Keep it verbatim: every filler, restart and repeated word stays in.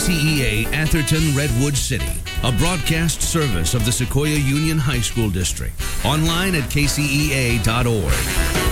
C E A Atherton Redwood City, a broadcast service of the Sequoia Union High School District. Online at K C E A dot org.